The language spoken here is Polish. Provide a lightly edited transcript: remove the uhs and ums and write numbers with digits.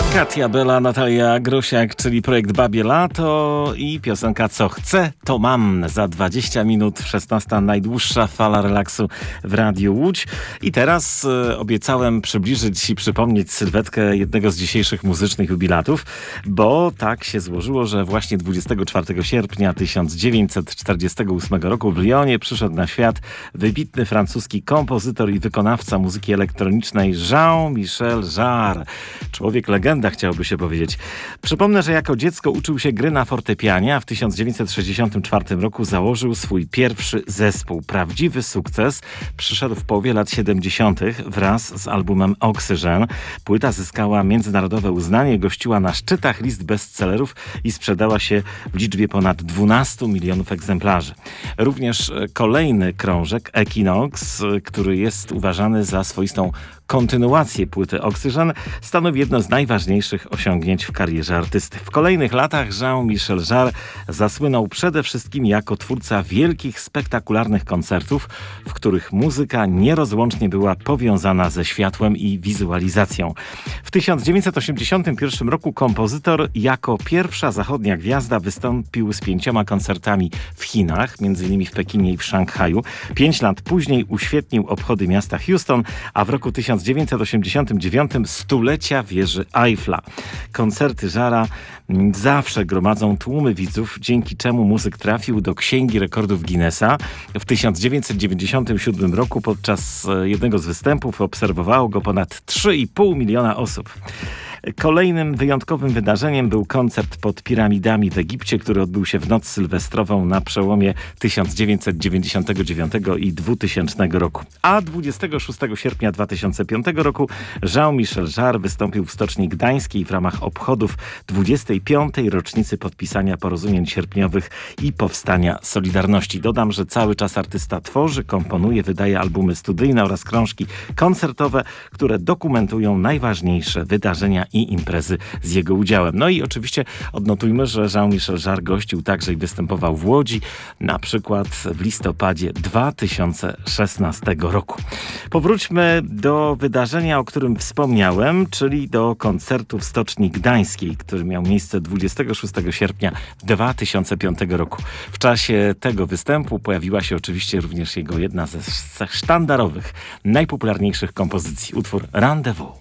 Katia Bela, Natalia Grosiak, czyli projekt Babie Lato i piosenka Co chcę, to mam. Za 20 minut 16. najdłuższa fala relaksu w Radiu Łódź. I teraz obiecałem przybliżyć i przypomnieć sylwetkę jednego z dzisiejszych muzycznych jubilatów, bo tak się złożyło, że właśnie 24 sierpnia 1948 roku w Lyonie przyszedł na świat wybitny francuski kompozytor i wykonawca muzyki elektronicznej Jean-Michel Jarre. Człowiek legenda, chciałoby się powiedzieć. Przypomnę, że jako dziecko uczył się gry na fortepianie, a w 1964 roku założył swój pierwszy zespół. Prawdziwy sukces przyszedł w połowie lat 70. wraz z albumem Oxygen. Płyta zyskała międzynarodowe uznanie, gościła na szczytach list bestsellerów i sprzedała się w liczbie ponad 12 milionów egzemplarzy. Również kolejny krążek, Equinox, który jest uważany za swoistą kontynuację płyty Oxygen, stanowi jedno z najważniejszych osiągnięć w karierze artysty. W kolejnych latach Jean-Michel Jarre zasłynął przede wszystkim jako twórca wielkich, spektakularnych koncertów, w których muzyka nierozłącznie była powiązana ze światłem i wizualizacją. W 1981 roku kompozytor jako pierwsza zachodnia gwiazda wystąpił z 5 koncertami w Chinach, m.in. w Pekinie i w Szanghaju. 5 lat później uświetnił obchody miasta Houston, a w roku 1989 stulecia wieży Eiffla. Koncerty Jarre'a zawsze gromadzą tłumy widzów, dzięki czemu muzyk trafił do Księgi Rekordów Guinnessa. W 1997 roku podczas jednego z występów obserwowało go ponad 3,5 miliona osób. Kolejnym wyjątkowym wydarzeniem był koncert pod piramidami w Egipcie, który odbył się w noc sylwestrową na przełomie 1999 i 2000 roku. A 26 sierpnia 2005 roku Jean-Michel Jarre wystąpił w Stoczni Gdańskiej w ramach obchodów 25. rocznicy podpisania porozumień sierpniowych i powstania Solidarności. Dodam, że cały czas artysta tworzy, komponuje, wydaje albumy studyjne oraz krążki koncertowe, które dokumentują najważniejsze wydarzenia i imprezy z jego udziałem. No i oczywiście odnotujmy, że Jean-Michel Jarre gościł także i występował w Łodzi, na przykład w listopadzie 2016 roku. Powróćmy do wydarzenia, o którym wspomniałem, czyli do koncertu w Stoczni Gdańskiej, który miał miejsce 26 sierpnia 2005 roku. W czasie tego występu pojawiła się oczywiście również jego jedna ze sztandarowych, najpopularniejszych kompozycji, utwór Rendezvous.